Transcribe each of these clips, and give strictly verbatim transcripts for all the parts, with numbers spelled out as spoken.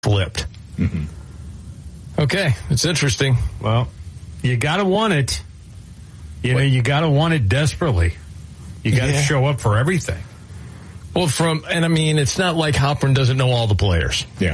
flipped. Mm-hmm. Okay, it's interesting. Well, you got to want it. You know, you got to want it desperately. You got to Yeah. show up for everything. Well, from, and I mean, it's not like Halpern doesn't know all the players. Yeah.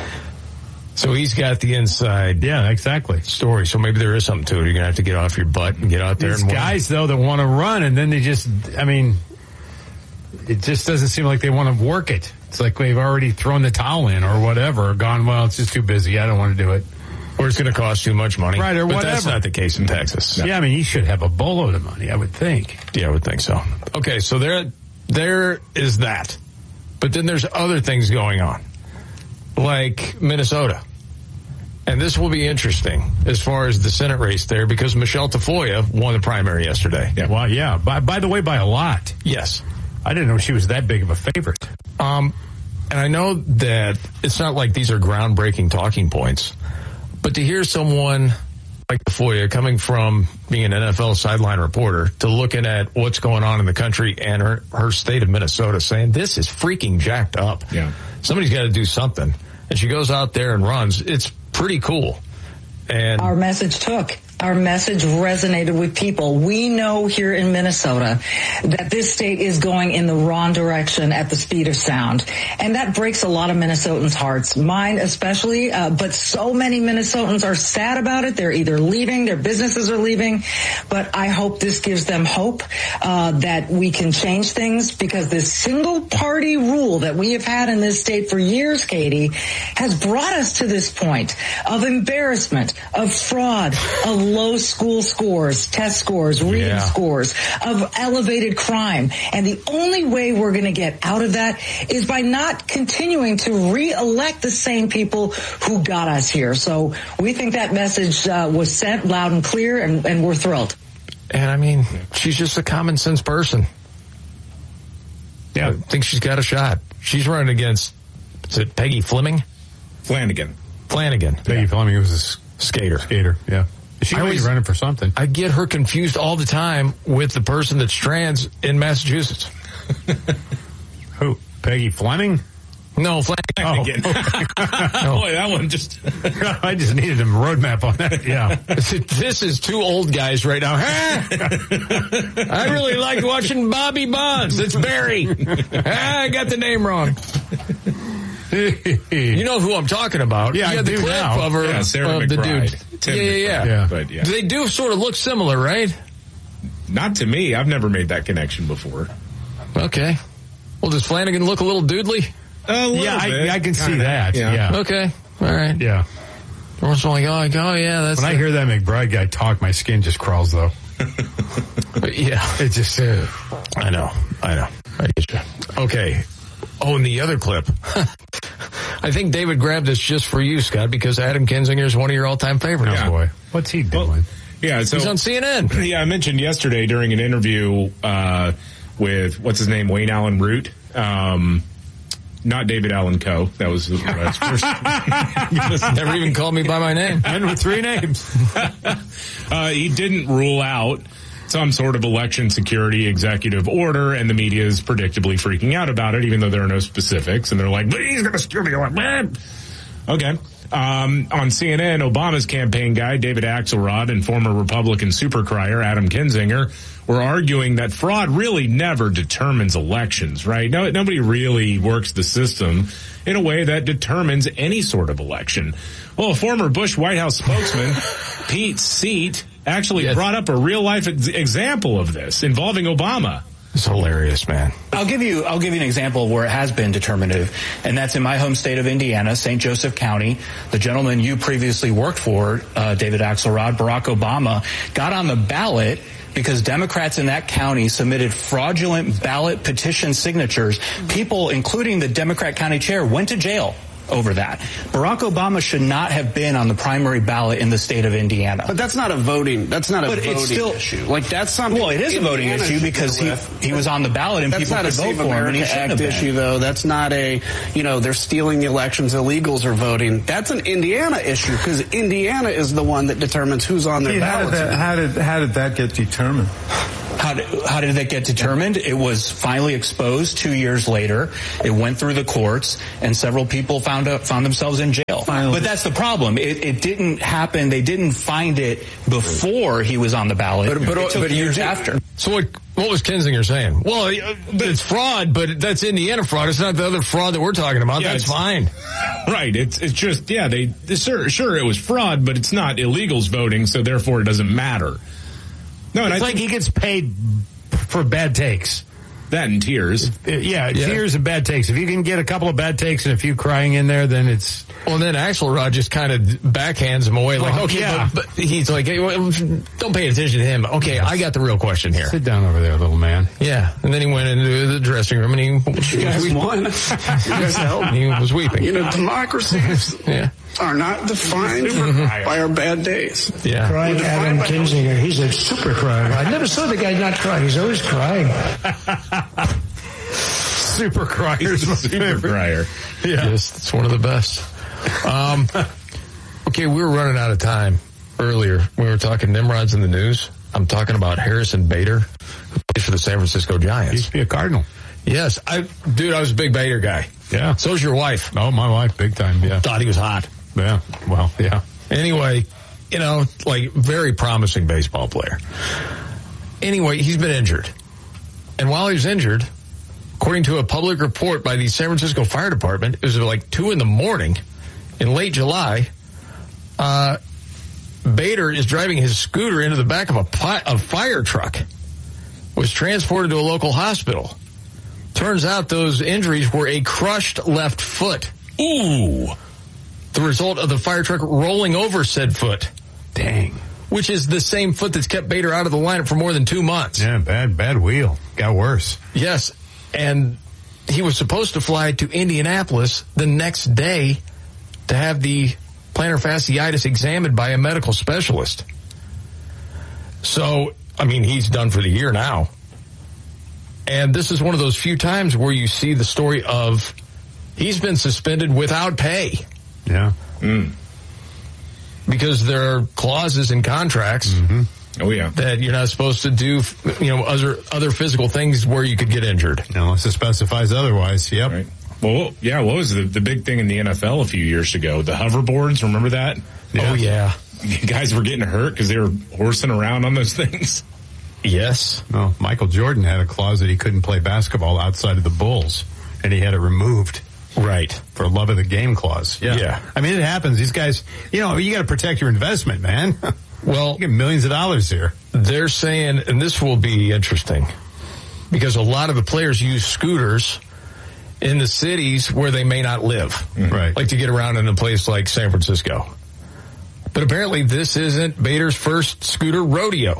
So he's got the inside Yeah, exactly. story. So maybe there is something to it. You're going to have to get off your butt and get out there These and win. guys, though, that want to run, and then they just, I mean, it just doesn't seem like they want to work it. It's like they've already thrown the towel in or whatever, or gone, well, it's just too busy. I don't want to do it. Or it's going to cost too much money. Right, or but whatever. That's not the case in Texas. Yeah, I mean, he should have a boatload of money, I would think. Yeah, I would think so. Okay, so there, there is that. But then there's other things going on, like Minnesota. And this will be interesting as far as the Senate race there, because Michelle Tafoya won the primary yesterday. Yeah. Well, yeah. By, by the way, by a lot. Yes. I didn't know she was that big of a favorite. Um, and I know that it's not like these are groundbreaking talking points, but to hear someone like Tafoya coming from being an N F L sideline reporter to looking at what's going on in the country and her, her state of Minnesota saying this is freaking jacked up. Yeah. Somebody's got to do something. And she goes out there and runs. It's pretty cool. And our message took. Our message resonated with people. We know here in Minnesota that this state is going in the wrong direction at the speed of sound. And that breaks a lot of Minnesotans' hearts, mine especially. Uh, but so many Minnesotans are sad about it. They're either leaving, their businesses are leaving. But I hope this gives them hope uh, that we can change things, because this single party rule that we have had in this state for years, Katie, has brought us to this point of embarrassment, of fraud, of low school scores, test scores, reading Yeah. scores, of elevated crime. And the only way we're going to get out of that is by not continuing to re-elect the same people who got us here. So we think that message uh, was sent loud and clear, and, and we're thrilled. And I mean, she's just a common sense person. Yeah. I think she's got a shot. She's running against, is it Peggy Fleming? Flanagan. Flanagan. Peggy Yeah. Fleming was a s- Skater. skater, yeah. She I might be always- running for something. I get her confused all the time with the person that's trans in Massachusetts. Who? Peggy Fleming? No, Flanagan. Oh. Boy, that one just... I just needed a roadmap on that. Yeah. This is two old guys right now. I really like watching Bobby Bonds. It's Barry. I got the name wrong. You know who I'm talking about. Yeah, I yeah, the do clip now. of her, Yeah, Sarah of the McBride. dude. Tim yeah, yeah, yeah, McBride. Yeah. But, yeah. They do sort of look similar, right? Not to me. I've never made that connection before. Okay. Well, does Flanagan look a little doodly? A little Yeah, I, bit, I can see kinda. that. Yeah. Okay. All right. Yeah. Once I'm like, oh, oh, yeah, that's. When I hear that McBride guy talk, my skin just crawls, though. yeah. It just, uh, I know. I know. I get you. Okay. Oh, and the other clip. I think David grabbed this just for you, Scott, because Adam Kinzinger is one of your all-time favorites. Yeah. boy. What's he doing? Well, yeah, so He's on C N N. Yeah, I mentioned yesterday during an interview uh, with what's his name, Wayne Allen Root. Um, not David Allen Coe. That was his first. Never even called me by my name. And with three names. uh, he didn't rule out some sort of election security executive order, and the media is predictably freaking out about it, even though there are no specifics. And they're like, but he's going to steal the election. Okay. Um, on C N N, Obama's campaign guy, David Axelrod, and former Republican supercrier, Adam Kinzinger, were arguing that fraud really never determines elections, right? No, nobody really works the system in a way that determines any sort of election. Well, a former Bush White House spokesman, Pete Seat, actually Yes. brought up a real-life ex- example of this involving Obama. It's hilarious, man. I'll give you I'll give you an example of where it has been determinative, and that's in my home state of Indiana, Saint Joseph County. The gentleman you previously worked for, uh, David Axelrod, Barack Obama, got on the ballot because Democrats in that county submitted fraudulent ballot petition signatures. People, including the Democrat county chair, went to jail over that. Barack Obama should not have been on the primary ballot in the state of Indiana. But that's not a voting. That's not a But voting it's still, issue. Like that's something. Well, it is a voting Indiana issue should because he deal with. he was on the ballot and That's people not a could vote Save for him, and he America shouldn't Act have issue, been. though. That's not a, you know, they're stealing the elections. Illegals are voting. That's an Indiana issue because Indiana is the one that determines who's on their Hey, how ballot. did that, how did how did that get determined? How did, how did that get determined? It was finally exposed two years later. It went through the courts, and several people found out, found themselves in jail. Finally. But that's the problem. It, it didn't happen. They didn't find it before he was on the ballot. But, but, it took but years did, after. So what? What was Kinzinger saying? Well, it's fraud, but that's Indiana fraud. It's not the other fraud that we're talking about. Yeah, that's fine. Right. It's it's just yeah. They sure sure it was fraud, but it's not illegals voting, so therefore it doesn't matter. No, and it's I like he gets paid for bad takes. That and tears. Yeah, yeah, tears and bad takes. If you can get a couple of bad takes and a few crying in there, then it's... Well, and then Axelrod just kind of backhands him away. Like, well, okay, yeah. but, but he's like, hey, well, don't pay attention to him. Okay, I got the real question here. Sit down over there, little man. Yeah. And then he went into the dressing room and he... You guys won. You guys helped. He was weeping. You know, democracies yeah. are not defined mm-hmm. by our bad days. Yeah. Crying Adam Kinzinger. He's a super crier. I never saw the guy not cry. He's always crying. Super crier. Super crier. Yeah. Yes, it's one of the best. Um, okay, we were running out of time earlier. We were talking Nimrods in the news. I'm talking about Harrison Bader, who plays for the San Francisco Giants. He used to be a Cardinal. Yes. I, dude, I was a big Bader guy. Yeah. So's your wife. Oh, my wife, big time, yeah. Thought he was hot. Yeah. Well, yeah. Anyway, you know, like, very promising baseball player. Anyway, he's been injured. And while he was injured, according to a public report by the San Francisco Fire Department, it was like two in the morning in late July. Uh, Bader is driving his scooter into the back of a, pi- a fire truck. Was transported to a local hospital. Turns out those injuries were a crushed left foot. Ooh. The result of the fire truck rolling over said foot. Dang. Which is the same foot that's kept Bader out of the lineup for more than two months. Yeah, bad, bad wheel. Got worse. Yes. And he was supposed to fly to Indianapolis the next day to have the plantar fasciitis examined by a medical specialist. So, I mean, he's done for the year now. And this is one of those few times where you see the story of he's been suspended without pay. Yeah. Mm. Because there are clauses in contracts. Mm-hmm. Oh, yeah. That you're not supposed to do, you know, other other physical things where you could get injured. Unless it specifies otherwise. Yep. Right. Well, yeah, what was the, the big thing in the N F L a few years ago? The hoverboards, remember that? Yeah. Oh, yeah. Guys were getting hurt because they were horsing around on those things. Yes. Well, Michael Jordan had a clause that he couldn't play basketball outside of the Bulls, and he had it removed. Right. For love of the game clause. Yeah. Yeah. I mean, it happens. These guys, you know, you got to protect your investment, man. Well, you get millions of dollars here. They're saying, and this will be interesting, because a lot of the players use scooters in the cities where they may not live. Mm-hmm. Right. Like to get around in a place like San Francisco. But apparently this isn't Bader's first scooter rodeo.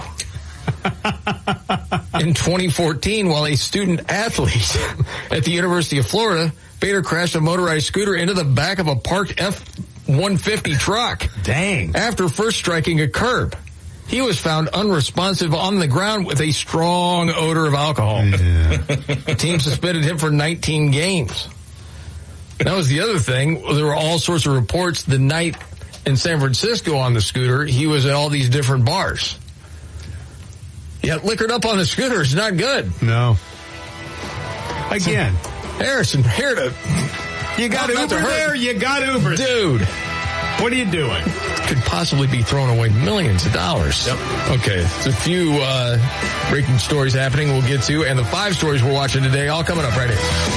In twenty fourteen, while a student athlete at the University of Florida, Bader crashed a motorized scooter into the back of a parked F one fifty truck. Dang. After first striking a curb. He was found unresponsive on the ground with a strong odor of alcohol. Yeah. The team suspended him for nineteen games. That was the other thing. There were all sorts of reports the night in San Francisco on the scooter. He was at all these different bars. Yeah, liquored up on the scooter is not good. No. Again. So, Harrison, here to... You got Uber there? You got Uber. Dude. What are you doing? Could possibly be throwing away millions of dollars. Yep. Okay, it's a few uh, breaking stories happening we'll get to, and the five stories we're watching today all coming up right here.